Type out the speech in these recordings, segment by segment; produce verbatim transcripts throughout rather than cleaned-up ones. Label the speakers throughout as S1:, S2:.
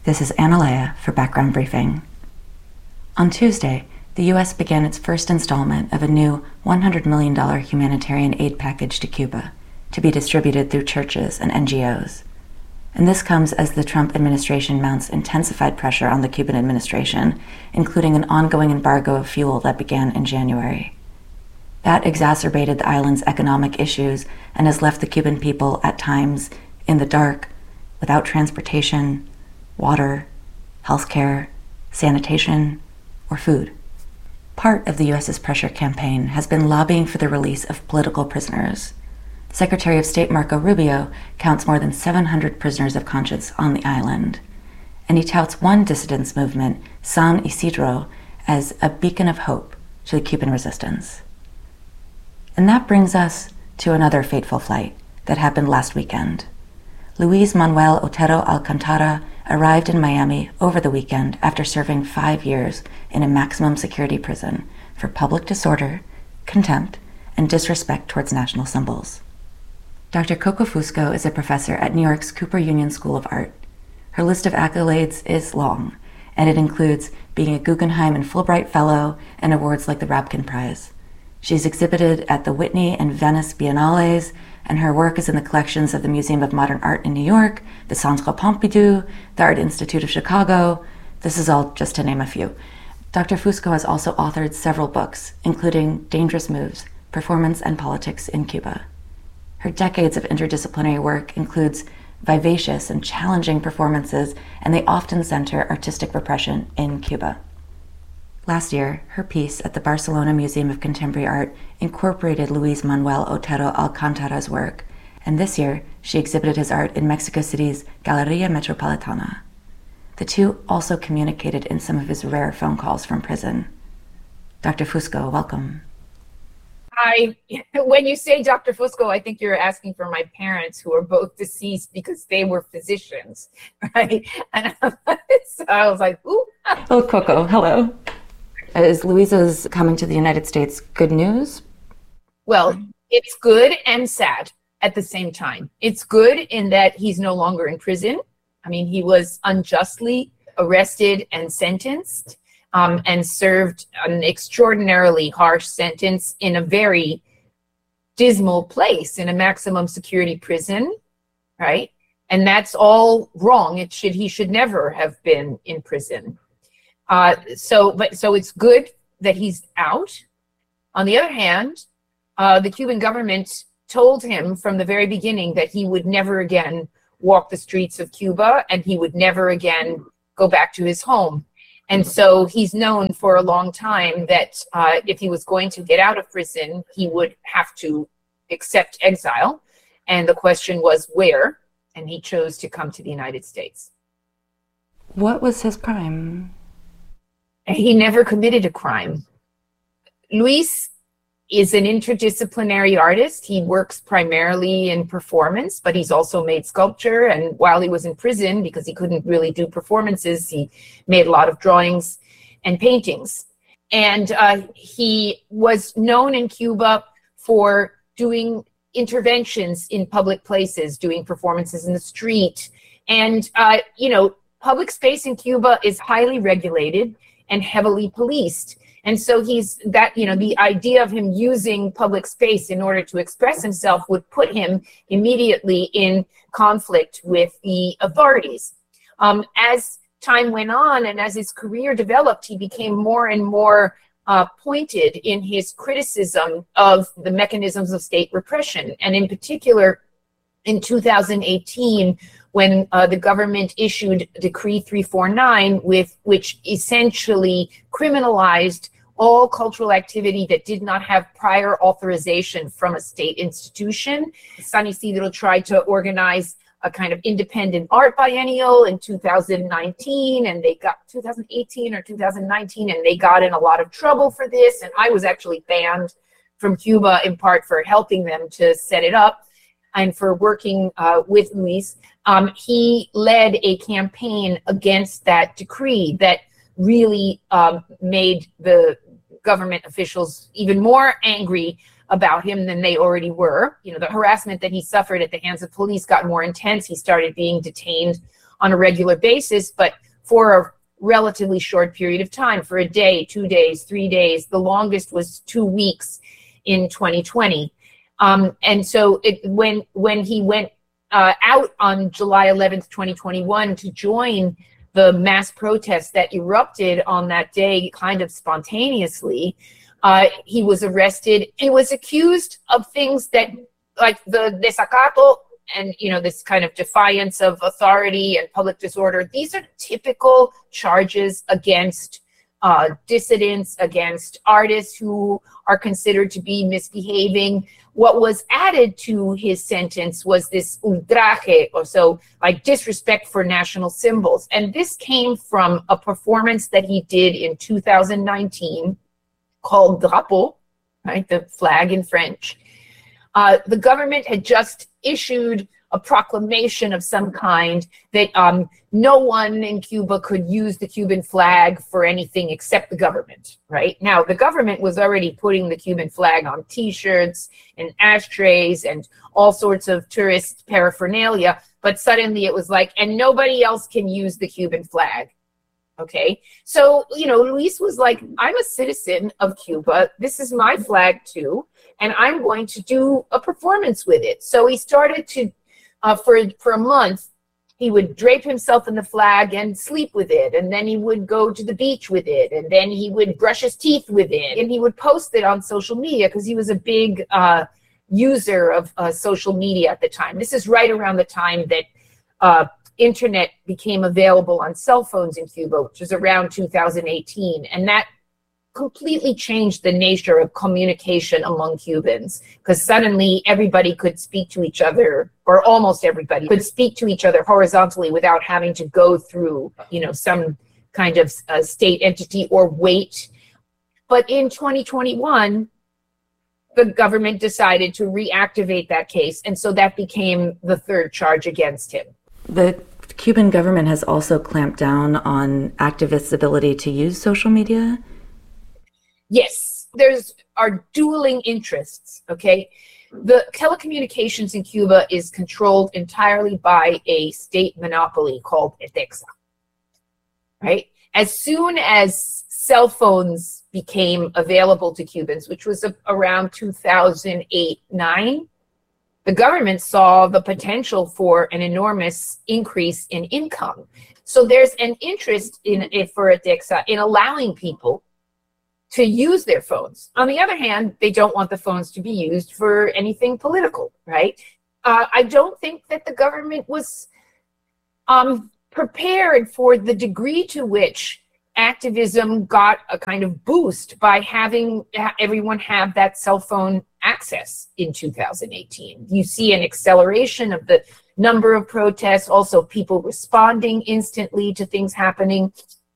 S1: This is Analea for Background Briefing. On Tuesday, the U S began its first installment of a new one hundred million dollars humanitarian aid package to Cuba, to be distributed through churches and N G Os. And this comes as the Trump administration mounts intensified pressure on the Cuban administration, including an ongoing embargo of fuel that began in January. That exacerbated the island's economic issues and has left the Cuban people at times in the dark, without transportation, water, healthcare, sanitation, or food. Part of the U S's pressure campaign has been lobbying for the release of political prisoners. Secretary of State Marco Rubio counts more than seven hundred prisoners of conscience on the island, and he touts one dissidents movement, San Isidro, as a beacon of hope to the Cuban resistance. And that brings us to another fateful flight that happened last weekend. Luis Manuel Otero Alcantara arrived in Miami over the weekend after serving five years in a maximum security prison for public disorder, contempt, and disrespect towards national symbols. Doctor Coco Fusco is a professor at New York's Cooper Union School of Art. Her list of accolades is long, and it includes being a Guggenheim and Fulbright Fellow and awards like the Rapkin Prize. She's exhibited at the Whitney and Venice Biennales, and her work is in the collections of the Museum of Modern Art in New York, the Centre Pompidou, the Art Institute of Chicago. This is all just to name a few. Doctor Fusco has also authored several books, including Dangerous Moves, Performance and Politics in Cuba. Her decades of interdisciplinary work includes vivacious and challenging performances, and they often center artistic repression in Cuba. Last year, her piece at the Barcelona Museum of Contemporary Art incorporated Luis Manuel Otero Alcantara's work, and this year she exhibited his art in Mexico City's Galeria Metropolitana. The two also communicated in some of his rare phone calls from prison. Doctor Fusco, welcome.
S2: I, when you say Doctor Fusco, I think you're asking for my parents, who are both deceased, because they were physicians, right? And so I was like, ooh.
S1: Oh, Coco, hello. Is Luisa's coming to the United States good news?
S2: Well, it's good and sad at the same time. It's good in that he's no longer in prison. I mean, he was unjustly arrested and sentenced, um, and served an extraordinarily harsh sentence in a very dismal place, in a maximum security prison, right? And that's all wrong. It should he should never have been in prison. Uh, so, but so it's good that he's out. On the other hand, uh, the Cuban government told him from the very beginning that he would never again walk the streets of Cuba, and he would never again go back to his home. And so he's known for a long time that uh, if he was going to get out of prison, he would have to accept exile. And the question was where, and he chose to come to the United States.
S1: What was his crime?
S2: He never committed a crime. Luis is an interdisciplinary artist. He works primarily in performance, but he's also made sculpture. And while he was in prison, because he couldn't really do performances, he made a lot of drawings and paintings. And uh, he was known in Cuba for doing interventions in public places, doing performances in the street. And, uh, you know, public space in Cuba is highly regulated and heavily policed. And so he's that, you know, the idea of him using public space in order to express himself would put him immediately in conflict with the authorities. Um, as time went on and as his career developed, he became more and more uh, pointed in his criticism of the mechanisms of state repression. And in particular, in two thousand eighteen, when uh, the government issued Decree three forty-nine, with which essentially criminalized all cultural activity that did not have prior authorization from a state institution. San Isidro tried to organize a kind of independent art biennial in two thousand nineteen, and they got two thousand eighteen or two thousand nineteen, and they got in a lot of trouble for this. And I was actually banned from Cuba in part for helping them to set it up and for working uh, with Luis. Um, he led a campaign against that decree that really um, made the government officials even more angry about him than they already were. You know, the harassment that he suffered at the hands of police got more intense. He started being detained on a regular basis, but for a relatively short period of time, for a day, two days, three days. The longest was two weeks in twenty twenty. Um, and so it, when when he went uh, out on July eleventh, twenty twenty-one to join the mass protests that erupted on that day kind of spontaneously, uh, he was arrested. He was accused of things that, like the desacato and, you know, this kind of defiance of authority and public disorder. These are typical charges against uh, dissidents, against artists who are considered to be misbehaving. What was added to his sentence was this ultraje, or so like disrespect for national symbols. And this came from a performance that he did in two thousand nineteen called Drapeau, right, the flag in French. Uh, the government had just issued a proclamation of some kind that um, no one in Cuba could use the Cuban flag for anything except the government, right? Now, the government was already putting the Cuban flag on T-shirts and ashtrays and all sorts of tourist paraphernalia, but suddenly it was like, and nobody else can use the Cuban flag, okay? So, you know, Luis was like, I'm a citizen of Cuba. This is my flag too, and I'm going to do a performance with it. So he started to Uh, for, for a month, he would drape himself in the flag and sleep with it. And then he would go to the beach with it. And then he would brush his teeth with it. And he would post it on social media because he was a big uh, user of uh, social media at the time. This is right around the time that uh, internet became available on cell phones in Cuba, which was around two thousand eighteen. And that completely changed the nature of communication among Cubans, because suddenly everybody could speak to each other, or almost everybody could speak to each other horizontally without having to go through, you know, some kind of uh, state entity or wait. But in twenty twenty-one, the government decided to reactivate that case, and so that became the third charge against him.
S1: The Cuban government has also clamped down on activists' ability to use social media.
S2: Yes, there's are dueling interests, okay? The telecommunications in Cuba is controlled entirely by a state monopoly called ETEXA, right? As soon as cell phones became available to Cubans, which was around two thousand eight, nine, the government saw the potential for an enormous increase in income. So there's an interest in it for ETEXA in allowing people to use their phones. On the other hand, they don't want the phones to be used for anything political, right? Uh, I don't think that the government was um, prepared for the degree to which activism got a kind of boost by having everyone have that cell phone access in two thousand eighteen. You see an acceleration of the number of protests, also people responding instantly to things happening.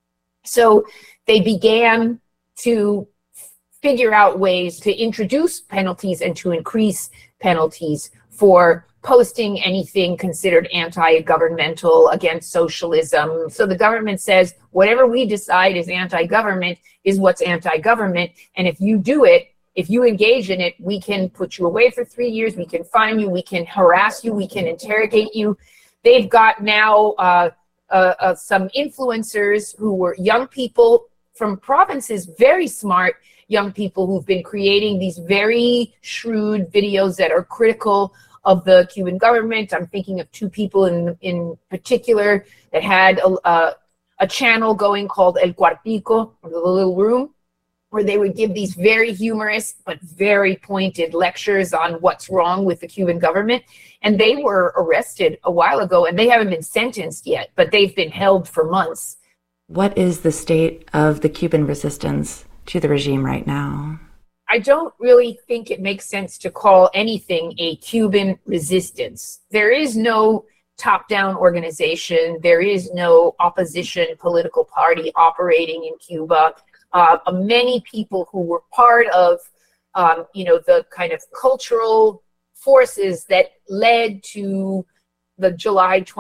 S2: So they began to figure out ways to introduce penalties and to increase penalties for posting anything considered anti-governmental, against socialism. So the government says, whatever we decide is anti-government is what's anti-government. And if you do it, if you engage in it, we can put you away for three years, we can fine you, we can harass you, we can interrogate you. They've got now uh, uh, uh, some influencers who were young people from provinces, very smart young people who've been creating these very shrewd videos that are critical of the Cuban government. I'm thinking of two people in in particular that had a, a, a channel going called El Cuartico, or the Little Room, where they would give these very humorous but very pointed lectures on what's wrong with the Cuban government. And they were arrested a while ago, and they haven't been sentenced yet, but they've been held for months.
S1: What is the state of the Cuban resistance to the regime right now?
S2: I don't really think it makes sense to call anything a Cuban resistance. There is no top-down organization. There is no opposition political party operating in Cuba. Uh, many people who were part of, um, you know, the kind of cultural forces that led to the July twenty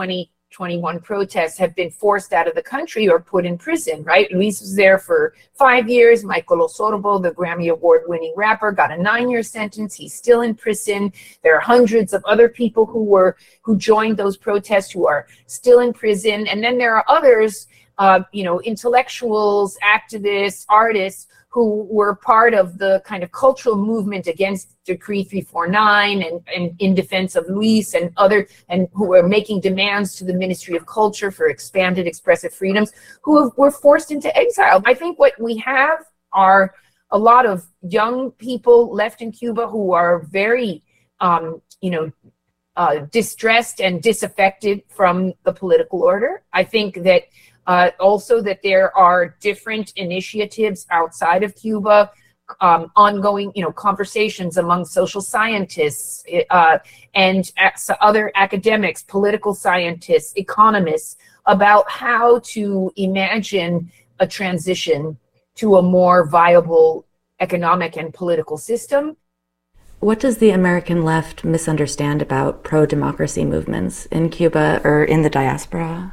S2: twenty-one protests have been forced out of the country or put in prison, right? Luis was there for five years. Michael Osorbo, the Grammy Award-winning rapper, got a nine-year sentence. He's still in prison. There are hundreds of other people who were who joined those protests who are still in prison. And then there are others, uh, you know, intellectuals, activists, artists, who were part of the kind of cultural movement against Decree three forty-nine and, and in defense of Luis and other, and who were making demands to the Ministry of Culture for expanded expressive freedoms, who were forced into exile. I think what we have are a lot of young people left in Cuba who are very, um, you know, uh, distressed and disaffected from the political order. I think that Uh, also that there are different initiatives outside of Cuba, um, ongoing, you know, conversations among social scientists uh, and other academics, political scientists, economists, about how to imagine a transition to a more viable economic and political system.
S1: What does the American left misunderstand about pro-democracy movements in Cuba or in the diaspora?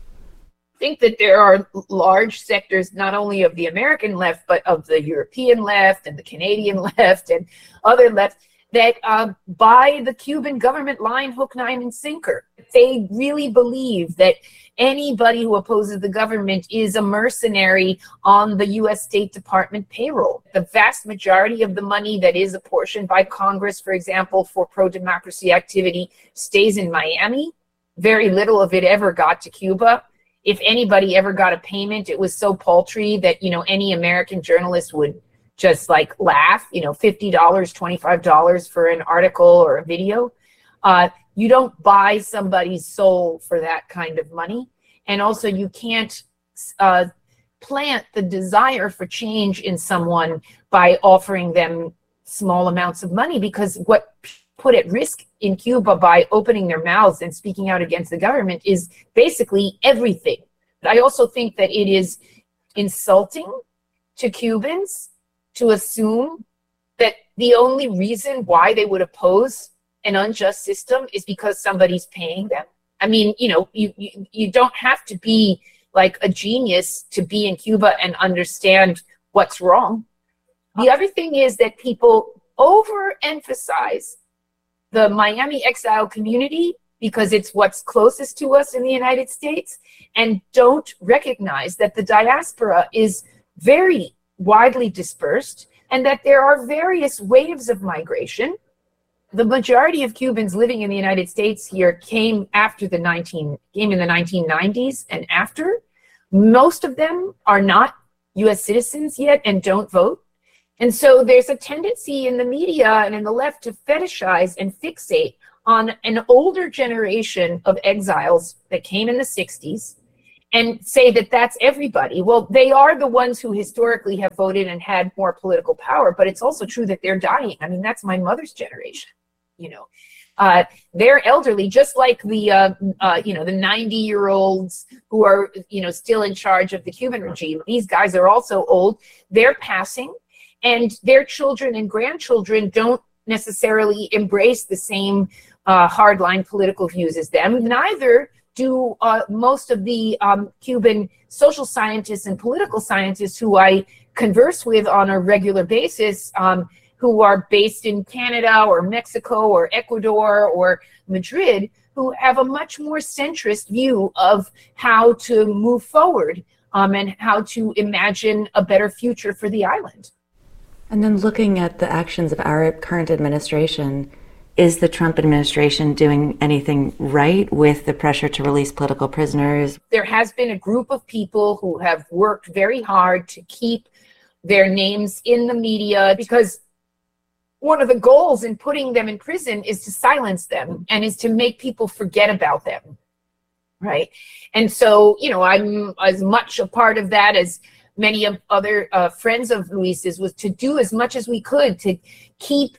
S2: Think that there are large sectors, not only of the American left, but of the European left and the Canadian left and other left, that uh, buy the Cuban government line, hook, line, and sinker. They really believe that anybody who opposes the government is a mercenary on the U S State Department payroll. The vast majority of the money that is apportioned by Congress, for example, for pro-democracy activity stays in Miami. Very little of it ever got to Cuba. If anybody ever got a payment, it was so paltry that, you know, any American journalist would just like laugh, you know, fifty dollars, twenty-five dollars for an article or a video. Uh, you don't buy somebody's soul for that kind of money. And also you can't uh, plant the desire for change in someone by offering them small amounts of money, because what put at risk in Cuba by opening their mouths and speaking out against the government is basically everything. I also think that it is insulting to Cubans to assume that the only reason why they would oppose an unjust system is because somebody's paying them. I mean, you know, you, you, you don't have to be like a genius to be in Cuba and understand what's wrong. The other thing is that people overemphasize the Miami exile community because it's what's closest to us in the United States, and don't recognize that the diaspora is very widely dispersed and that there are various waves of migration. The majority of Cubans living in the United States here came after the nineteen came in the nineteen nineties and after. Most of them are not U S citizens yet and don't vote. And so there's a tendency in the media and in the left to fetishize and fixate on an older generation of exiles that came in the sixties and say that that's everybody. Well, they are the ones who historically have voted and had more political power, but it's also true that they're dying. I mean, that's my mother's generation, you know. Uh, they're elderly, just like the, uh, uh, you know, the ninety-year-olds who are, you know, still in charge of the Cuban regime. These guys are also old. They're passing. And their children and grandchildren don't necessarily embrace the same uh, hardline political views as them. Neither do uh, most of the um, Cuban social scientists and political scientists who I converse with on a regular basis, um, who are based in Canada or Mexico or Ecuador or Madrid, who have a much more centrist view of how to move forward um, and how to imagine a better future for the island.
S1: And then looking at the actions of our current administration, is the Trump administration doing anything right with the pressure to release political prisoners?
S2: There has been a group of people who have worked very hard to keep their names in the media, because one of the goals in putting them in prison is to silence them and is to make people forget about them, right? And so, you know, I'm as much a part of that as many of other uh, friends of Luis's, was to do as much as we could to keep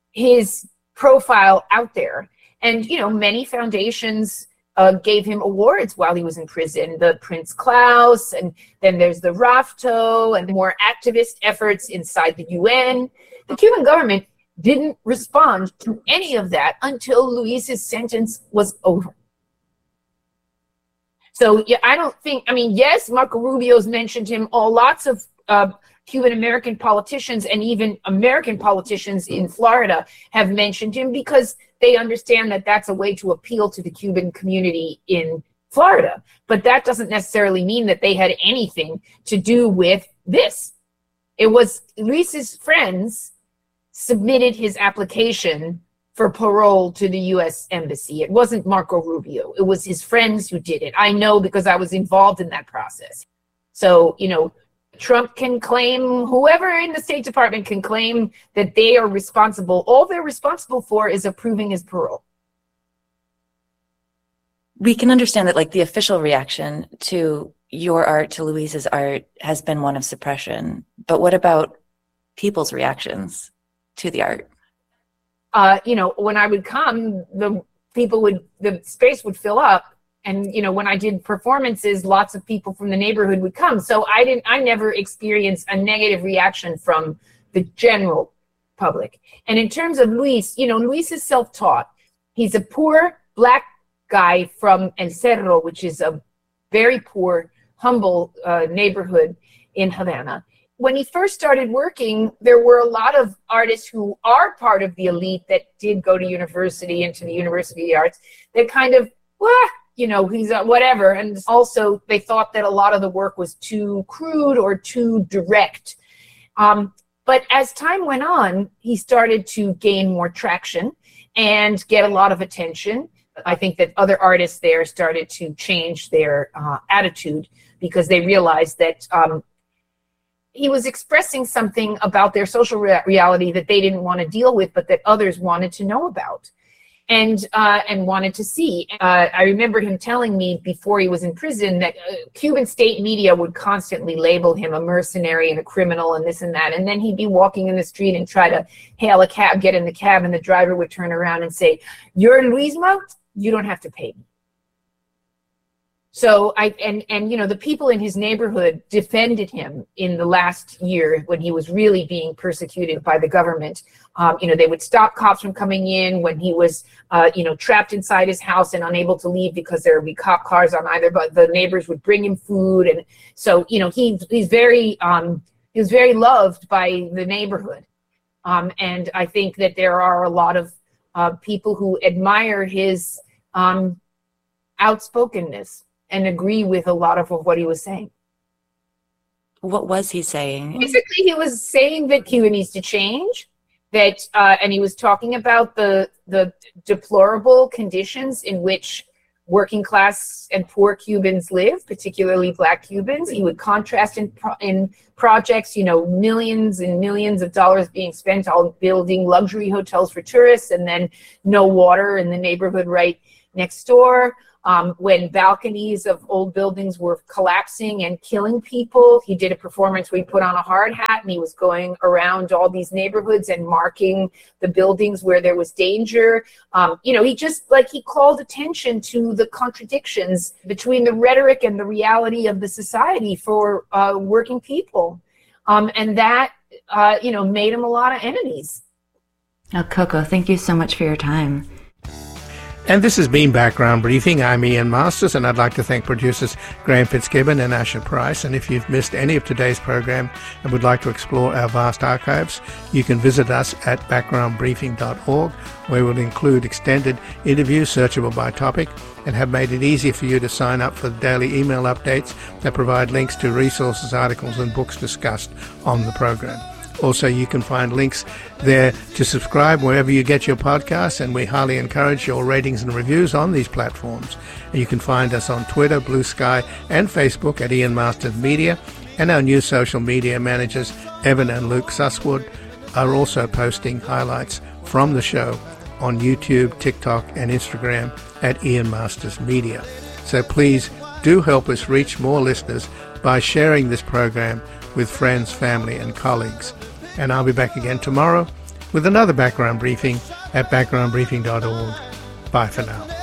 S2: his profile out there. And, you know, many foundations uh, gave him awards while he was in prison, the Prince Claus, and then there's the RAFTO and more activist efforts inside the U N. The Cuban government didn't respond to any of that until Luis's sentence was over. So yeah, I don't think, I mean, yes, Marco Rubio's mentioned him. All lots of uh, Cuban American politicians and even American politicians in Florida have mentioned him because they understand that that's a way to appeal to the Cuban community in Florida. But that doesn't necessarily mean that they had anything to do with this. It was Luis's friends submitted his application for parole to the U S Embassy. It wasn't Marco Rubio. It was his friends who did it. I know because I was involved in that process. So, you know, Trump can claim, whoever in the State Department can claim that they are responsible. All they're responsible for is approving his parole.
S1: We can understand that, like, the official reaction to your art, to Luis's art, has been one of suppression. But what about people's reactions to the art?
S2: Uh, you know, when I would come, the people would, the space would fill up. And, you know, when I did performances, lots of people from the neighborhood would come. So I didn't, I never experienced a negative reaction from the general public. And in terms of Luis, you know, Luis is self-taught. He's a poor Black guy from El Cerro, which is a very poor, humble uh, neighborhood in Havana. When he first started working, there were a lot of artists who are part of the elite that did go to university, into the University of the Arts, that kind of, well, you know, he's uh, whatever. And also they thought that a lot of the work was too crude or too direct. Um, but as time went on, he started to gain more traction and get a lot of attention. I think that other artists there started to change their uh, attitude because they realized that um, he was expressing something about their social re- reality that they didn't want to deal with, but that others wanted to know about and uh, and wanted to see. Uh, I remember him telling me before he was in prison that uh, Cuban state media would constantly label him a mercenary and a criminal and this and that. And then he'd be walking in the street and try to hail a cab, get in the cab, and the driver would turn around and say, "You're Luisma? You don't have to pay me." So I, and, and, you know, the people in his neighborhood defended him in the last year when he was really being persecuted by the government. Um, you know, they would stop cops from coming in when he was, uh, you know, trapped inside his house and unable to leave because there would be cop cars on either, but the neighbors would bring him food. And so, you know, he, he's very, um, he was very loved by the neighborhood. Um, and I think that there are a lot of uh, people who admire his um, outspokenness and agree with a lot of what he was saying.
S1: What was he saying?
S2: Basically, he was saying that Cuba needs to change, that, uh, and he was talking about the the deplorable conditions in which working class and poor Cubans live, particularly Black Cubans. He would contrast in pro- in projects, you know, millions and millions of dollars being spent on building luxury hotels for tourists, and then no water in the neighborhood right next door. Um, when balconies of old buildings were collapsing and killing people. He did a performance where he put on a hard hat and he was going around all these neighborhoods and marking the buildings where there was danger. Um, you know, he just, like, he called attention to the contradictions between the rhetoric and the reality of the society for uh, working people. Um, and that, uh, you know, made him a lot of enemies.
S1: Oh, Coco, thank you so much for your time.
S3: And this has been Background Briefing. I'm Ian Masters, and I'd like to thank producers Graham Fitzgibbon and Asher Price. And if you've missed any of today's program and would like to explore our vast archives, you can visit us at background briefing dot org, where we'll include extended interviews searchable by topic and have made it easy for you to sign up for the daily email updates that provide links to resources, articles, and books discussed on the program. Also, you can find links there to subscribe wherever you get your podcasts, and we highly encourage your ratings and reviews on these platforms. And you can find us on Twitter, Blue Sky, and Facebook at Ian Masters Media, and our new social media managers, Evan and Luke Susswood, are also posting highlights from the show on YouTube, TikTok, and Instagram at Ian Masters Media. So please do help us reach more listeners by sharing this program with friends, family, and colleagues. And I'll be back again tomorrow with another background briefing at background briefing dot org. Bye for now.